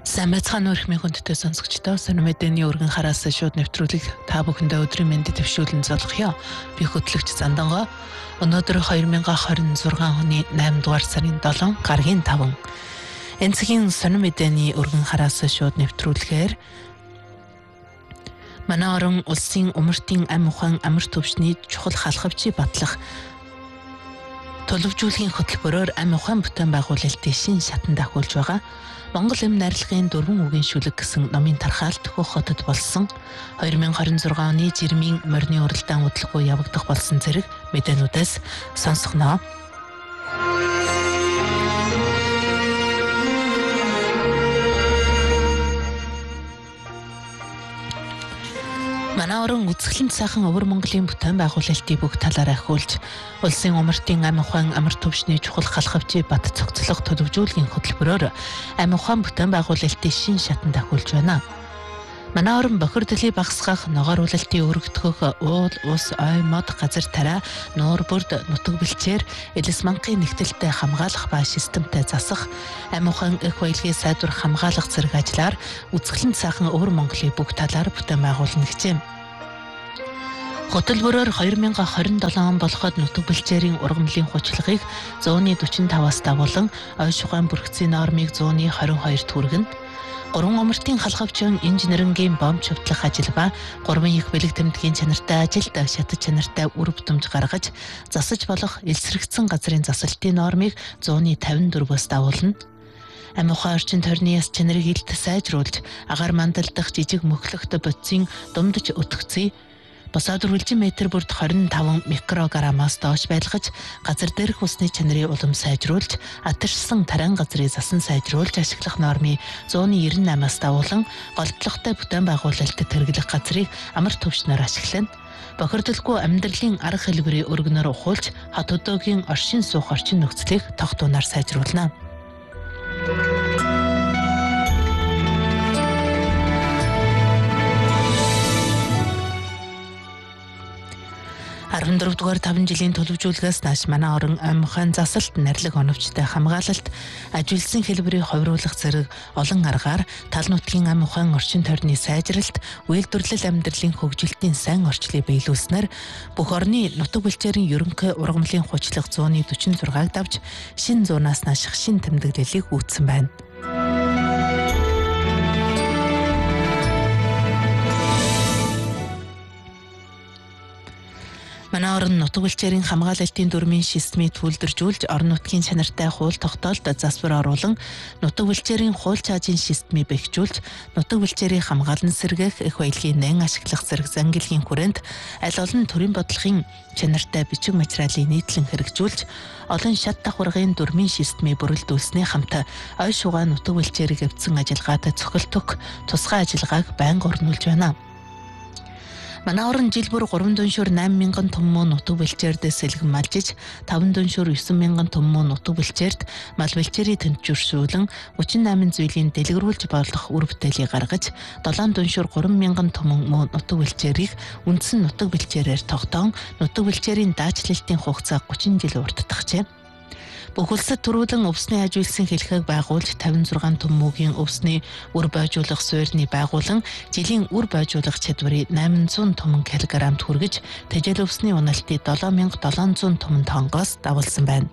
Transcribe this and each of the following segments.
Сайн байцгаана уу хүндтэй сонсогчдоо. Сонир мэдээний өргөн хараас шууд нэвтрүүлэг та бүхэндээ өдрийн мэндэд төвшүүлэн залгахё. Би хөтлөгч Зандангой. Өнөөдөр 2026 оны 8 дугаар сарын 7 гаргийн 5. Энэ цагийн сонир мэдээний өргөн хараас шууд нэвтрүүлгээр манай орон улсын умартын ам ухаан амар төвчний чухал халхавчий батлах төлөвжүүлэхийн хөтөлбөрөөр ам ухаан бүтээн байгуулалтын шин шатанд ахиулж байгаа. Монгол эм найрлагын 4 үгийн шүлэг гэсэн номын тархаалт Хөх хотод болсон 2026 оны жирмийн морины уралдаан удалгүй явагдах болсон зэрэг мэдээнүүдээс сонсгоноо. Манай орон үзэсгэлэнт сайхан өвөр Монголын бүтээн байгуулалтыг бүх талаараа ахиулж, улсын умартын ам ухаан амар төвчний чухал халхавчий бат цогцлох төлөвжүүлгийн хөтөлбөрөөр ам ухаан бүтээн байгуулалтын шин шатанд ахиулж байна. Манай орон бохирдлыг багасгах, ногооруулалтын өргөдгөх, уул, ус, ой, мод, газар тариа, нуур бүрд, нутаг бэлчээр, элс манхын нэгтэлтэй хамгаалах ба системтэй засах, ам ухаан эх баялагын сайдвар хамгаалах зэрэг ажлаар үзэсгэлэнт сайхан өвөр Монголын бүх талаар бүтээн байгуулна гэжээ. Хөтөлбөрөөр 2027 он болоход нутаг бэлчээрийн ургамлын хүчлагыг 145-аас дагуулan ой шугаан бүрхцийн нормыг 122 төгрөгөнд, 3 умартын халхавчин инженерингийн бомб чөвтлөх ажил ба 3 их бэлэг тэмдгийн чанартай ажилд шатаж чанартай үр бүтэмж гаргаж засаж болох элсрэгдсэн газрын засалтын нормыг 154-өөс дагуулна. Ам ухаан орчин тойрны яс чанарыг илт сайжруулж, агаар мандалдах жижиг мөхлөгт бодисын думдж өтгцээ босоод үргэлжин метр бүрт 25 микрограммаас доош байлгаж, газар дээрх усны чанарын улам сайжруулж, атаршсан таран газрыг засан сайжруулж ашиглах нормыг 198-аас дагуулan голдлоготой бүтээн байгуулалтад хэрэглэх газрыг амар төвчнөр ашиглана. Бохирдолгүй амьдралын арга хэлбэрийн өргөнөөр ухуулж, хот өдөөгийн оршин суух орчин нөхцөлийг тогтооноор сайжруулна. 14 дугаар 5 жилийн төлөвжүүлгээс нааш манай орон ам ухаан засалт, нарилга оновчтой хамгаалалт, ажилсан хэлбэрийг ховруулах зэрэг олон аргаар тал нутгийн ам ухаан орчин тойрны сайжралт, үйлдвэрлэл амьдралын хөгжилтийн сайн орчлыг биелүүлснээр бүх орны нутаг бэлчээрийн ерөнхий ургамлын хучлах 146-г давж, шин 100-аас нааших шин тэмдэглэлийг үүсгэн байна. Манай орон нутаг бэлчээрийн хамгаалалтын дүрмийн системийг төлөвлөжүүлж, орон нутгийн чанартай хууль тогтоолт засвар оруулан, нутаг бэлчээрийн хууль чаажийн системийг бэхжүүлж, нутаг бэлчээрийн хамгаалан сэргээх, эх баялагын нэн ашиглах зэрэг зангилгийн хүрээнд аль олон төрийн бодлогын чанартай бичиг материалыг нийтлэн хэрэгжүүлж, олон шат давхаргын дүрмийн системийг бүрэлдүүлснээ хамт ой шугаан нутаг бэлчээрийг эвдсэн ажиллагаатай цохилтөг тусгай ажиллагааг байнга орнуулж байна. Манай орон жил бүр 3 дүншүр 8,000 том муу нутаг бэлчээрдээ сэлгэн малжиж, 5 дүншүр 9,000 том муу нутаг бэлчээрд мал бэлчээрийн тэнцвэршүүлэн 38 зүйлийн дэлгэрүүлж болох үр бүтээлийг гаргаж, 7 дүншүр 3,000 том муу нутаг бэлчээрийг үндсэн нутаг бэлчээрээр тогтоон, нутаг бэлчээрийн даачилтын хугацаа 30 жил уртдагчээ. Бүх улсад төрүүлэн өвсний ажилсан хэлхэг байгуулж 56 том мөгийн өвсний үр бойжуулах суурьны байгуулан жилийн үр бойжуулах чадварыг 800 том килограммд хүргэж, тэжээл өвсний уналтыг 7700 том тонгоос давуулсан байна.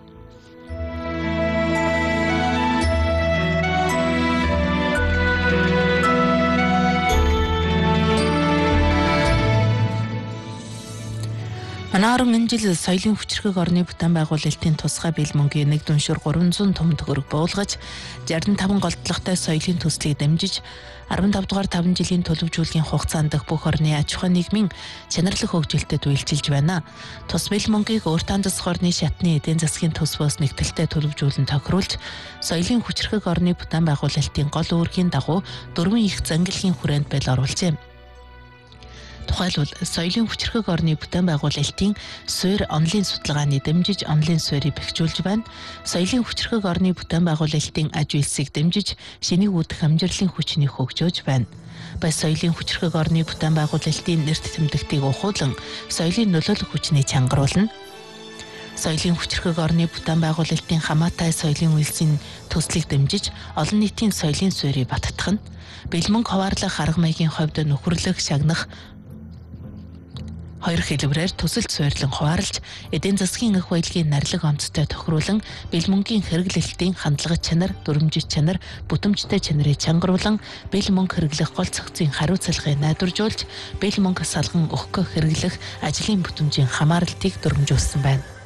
Манай орон энэ жил соёлын хүчирхэг орны бүтээн байгуулалтын тусгай бэл мөнгийн 1 дүншүр 300 том төгрөг буулгаж, 65 голдлоготой соёлын төслийг дэмжиж, 15 дугаар 5 жилийн төлөвжүүлгийн хугацаанд бүх орны аж ахуйн нийгмийн чанарлах хөгжилтэд үйлчилж байна. Тус бэл мөнгийг өөртөө засах орны шатны эдийн засгийн төсвөөс нэгтэлтэй төлөвжүүлэн тохируулж, соёлын хүчирхэг орны бүтээн байгуулалтын гол үүргийн дагуу 4 их зангилгийн хүрээнд бэл оруулжээ. Тухайлбал соёлын хүчирхэг орны бүтээн байгуулалтын суурь онлайн судалгааны дэмжиж онлайн суурийг бэхжүүлж байна. Соёлын хүчирхэг орны бүтээн байгуулалтын аж үйлсийг дэмжиж шинийг үүдэх амжилтын хүчнийг хөгжөөж байна. Бас соёлын хүчирхэг орны бүтээн байгуулалтын нэрт тэмдэгтийг ухуулан соёлын нөлөөлөх хүчнийг чангаруулна. Соёлын хүчирхэг орны бүтээн байгуулалтын хамаатай соёлын үйлсийн төслийг дэмжиж олон нийтийн соёлын суурийг баттгах нь бэлмэнг хуваарлах арга маягийн хувьд нөхөрлөх, шагнах хоёр хэлбэрээр төсөлд суйрлан хуваарлж, эдийн засгийн эх баялагын нарилга онцтой тохируулан, бэлмөнгийн хэрэглэлтийн хандлага чанар, дүрмжит чанар, бүтэмжтэй чанарыг чангаруулан, бэл мөнгө хэрэглэх гол цогцын хариуцлагыг найдваржуулж, бэл мөнгө салган өгөх хэрэглэх ажлын бүтэмжийн хамаарлтыг дүрмжүүлсэн байна.